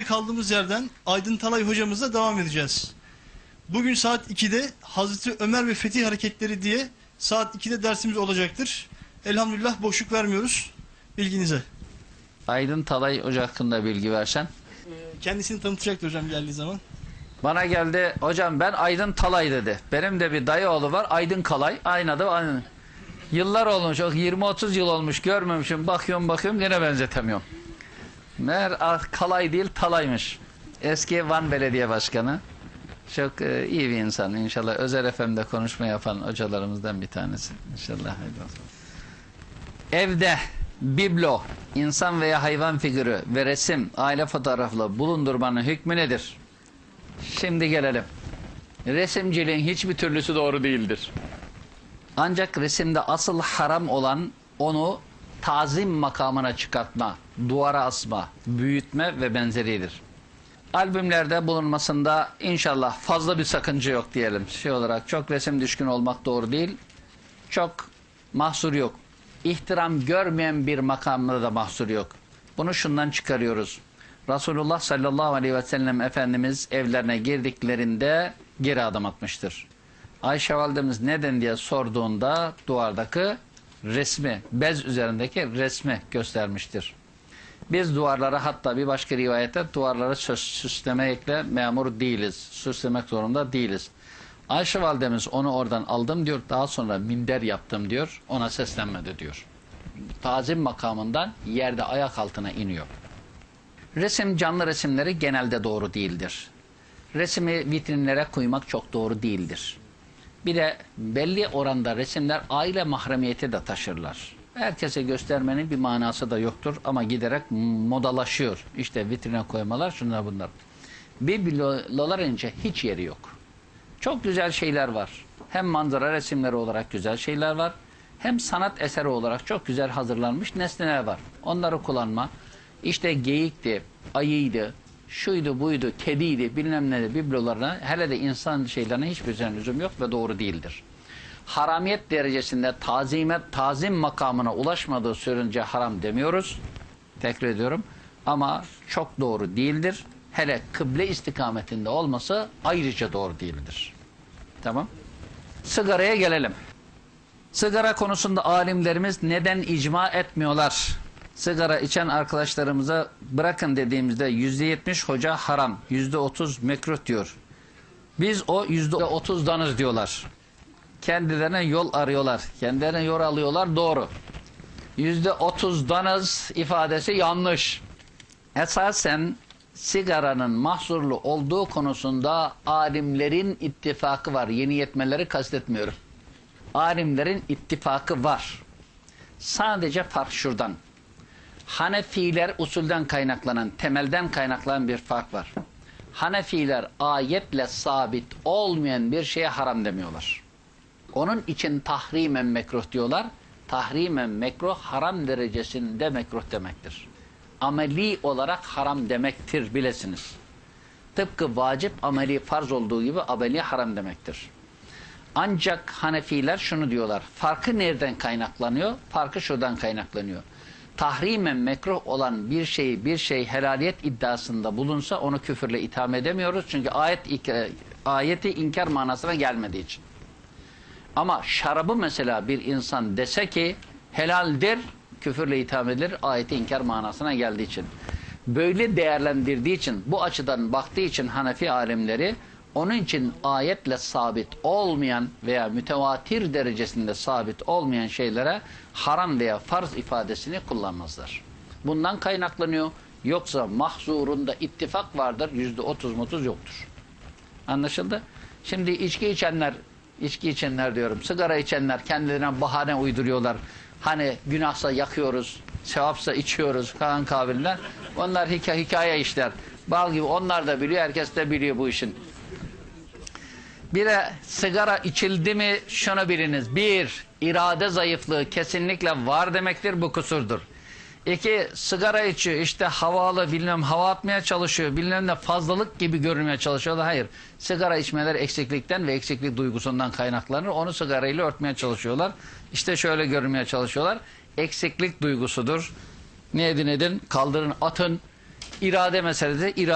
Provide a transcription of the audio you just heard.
kaldığımız yerden Aydın Talay hocamızla devam edeceğiz. Bugün saat 2'de Hazreti Ömer ve Fetih Hareketleri diye saat 2'de dersimiz olacaktır. Elhamdülillah boşluk vermiyoruz. Bilginize. Aydın Talay Hoca hakkında bilgi versen. Kendisini tanıtacaktır hocam geldiği zaman. Bana geldi, hocam ben Aydın Talay dedi. Benim de bir dayı oğlu var, Aydın Kalay. Aynı adı aynı. Yıllar olmuş, 20-30 yıl olmuş, görmemişim. Bakıyorum gene benzetemiyorum. Meğer Kalay değil Talay'mış. Eski Van Belediye Başkanı. Çok iyi bir insan. İnşallah Özel FM'de konuşma yapan hocalarımızdan bir tanesi. İnşallah. Haydi olsun. Evde biblo, insan veya hayvan figürü ve resim, aile fotoğraflı bulundurmanın hükmü nedir? Şimdi gelelim. Resimciliğin hiçbir türlüsü doğru değildir. Ancak resimde asıl haram olan onu tazim makamına çıkartma, duvara asma, büyütme ve benzeridir. Albümlerde bulunmasında inşallah fazla bir sakınca yok diyelim. Şey olarak çok resim düşkün olmak doğru değil. Çok mahsur yok. İhtiram görmeyen bir makamda da mahsur yok. Bunu şundan çıkarıyoruz. Resulullah sallallahu aleyhi ve sellem Efendimiz evlerine girdiklerinde geri adım atmıştır. Ayşe validemiz neden diye sorduğunda duvardaki resmi, bez üzerindeki resmi göstermiştir. Biz duvarlara, hatta bir başka rivayette duvarlara süslemekle memur değiliz. Süslemek zorunda değiliz. Ayşe validemiz onu oradan aldım diyor. Daha sonra minder yaptım diyor. Ona seslenmedi diyor. Tazim makamından yerde ayak altına iniyor. Resim, canlı resimleri genelde doğru değildir. Resmi vitrinlere koymak çok doğru değildir. Bir de belli oranda resimler aile mahremiyeti de taşırlar. Herkese göstermenin bir manası da yoktur ama giderek modalaşıyor. İşte vitrine koymalar, şunlar bunlar. Biblolar ince hiç yeri yok. Çok güzel şeyler var. Hem manzara resimleri olarak güzel şeyler var. Hem sanat eseri olarak çok güzel hazırlanmış nesneler var. Onları kullanma. İşte geyikti, ayıydı, şuydu buydu, kediydi, bilmem ne de biblolarına, hele de insan şeylerine hiçbir lüzum yok ve doğru değildir. Haramiyet derecesinde tazim makamına ulaşmadığı sürece haram demiyoruz. Tekrar ediyorum. Ama çok doğru değildir. Hele kıble istikametinde olması ayrıca doğru değildir. Tamam. Sigaraya gelelim. Sigara konusunda alimlerimiz neden icma etmiyorlar? Sigara içen arkadaşlarımıza bırakın dediğimizde %70 hoca haram, %30 mekruh diyor. Biz o %30'danız diyorlar. Kendilerine yol arıyorlar. Kendilerine yol alıyorlar, doğru. %30'danız ifadesi yanlış. Esasen sigaranın mahzurlu olduğu konusunda alimlerin ittifakı var. Yeni yetmeleri kastetmiyorum. Alimlerin ittifakı var. Sadece fark şuradan. Hanefiler usulden kaynaklanan, temelden kaynaklanan bir fark var. Hanefiler ayetle sabit olmayan bir şeye haram demiyorlar. Onun için tahrimen mekruh diyorlar. Tahrimen mekruh haram derecesinde mekruh demektir. Ameli olarak haram demektir bilesiniz. Tıpkı vacip ameli farz olduğu gibi ameli haram demektir. Ancak Hanefiler şunu diyorlar. Farkı nereden kaynaklanıyor? Farkı şuradan kaynaklanıyor. Tahrimen mekruh olan bir şey helaliyet iddiasında bulunsa onu küfürle itham edemiyoruz. Çünkü ayeti inkar manasına gelmediği için. Ama şarabı mesela bir insan dese ki helaldir, küfürle itham edilir, ayeti inkar manasına geldiği için. Böyle değerlendirdiği için, bu açıdan baktığı için Hanefi alimleri, onun için ayetle sabit olmayan veya mütevatir derecesinde sabit olmayan şeylere haram veya farz ifadesini kullanmazlar. Bundan kaynaklanıyor. Yoksa mahzurunda ittifak vardır, %30 yoktur. Anlaşıldı? Şimdi içki içenler diyorum, sigara içenler kendilerine bahane uyduruyorlar. Hani günahsa yakıyoruz, sevapsa içiyoruz falan kabililer. Onlar hikaye işler. Bal gibi onlar da biliyor, herkes de biliyor bu işin. Bir de sigara içildi mi şunu biliniz. Bir, irade zayıflığı kesinlikle var demektir, bu kusurdur. İki, sigara içiyor, işte havalı, bilmem hava atmaya çalışıyor, bilmem ne fazlalık gibi görünmeye çalışıyorlar. Hayır, sigara içmeler eksiklikten ve eksiklik duygusundan kaynaklanır. Onu sigarayla örtmeye çalışıyorlar. İşte şöyle görünmeye çalışıyorlar. Eksiklik duygusudur. Ne edin kaldırın atın. İrade meselesi.